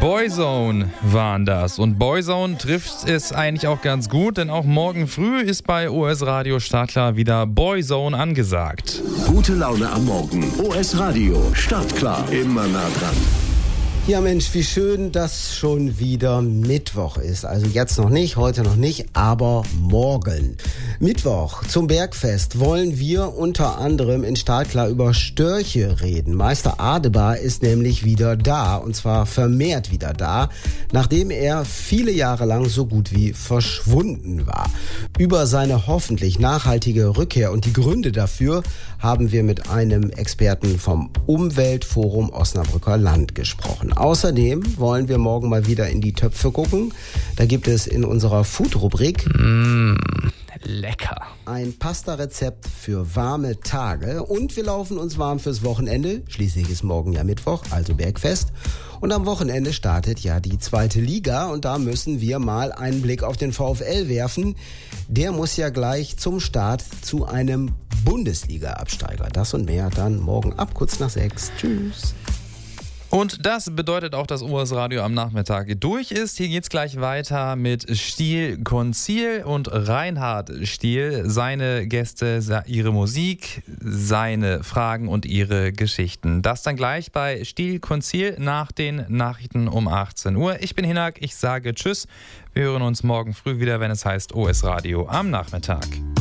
Boyzone waren das. Und Boyzone trifft es eigentlich auch ganz gut, denn auch morgen früh ist bei OS Radio Startklar wieder Boyzone angesagt. Gute Laune am Morgen. OS Radio. Startklar. Immer nah dran. Ja Mensch, wie schön, dass schon wieder Mittwoch ist. Also jetzt noch nicht, heute noch nicht, aber morgen. Mittwoch zum Bergfest wollen wir unter anderem in Startklar über Störche reden. Meister Adebar ist nämlich wieder da, und zwar vermehrt wieder da, nachdem er viele Jahre lang so gut wie verschwunden war. Über seine hoffentlich nachhaltige Rückkehr und die Gründe dafür haben wir mit einem Experten vom Umweltforum Osnabrücker Land gesprochen. Außerdem wollen wir morgen mal wieder in die Töpfe gucken. Da gibt es in unserer Food-Rubrik Lecker. ein Pasta-Rezept für warme Tage. Und wir laufen uns warm fürs Wochenende. Schließlich ist morgen ja Mittwoch, also Bergfest. Und am Wochenende startet ja die 2. Liga. Und da müssen wir mal einen Blick auf den VfL werfen. Der muss ja gleich zum Start zu einem Bundesliga-Absteiger. Das und mehr dann morgen ab kurz nach 6. Tschüss. Und das bedeutet auch, dass OS Radio am Nachmittag durch ist. Hier geht's gleich weiter mit Stiel Konzil und Reinhard Stiel. Seine Gäste, ihre Musik, seine Fragen und ihre Geschichten. Das dann gleich bei Stiel Konzil nach den Nachrichten um 18 Uhr. Ich bin Hinak, ich sage Tschüss. Wir hören uns morgen früh wieder, wenn es heißt OS Radio am Nachmittag.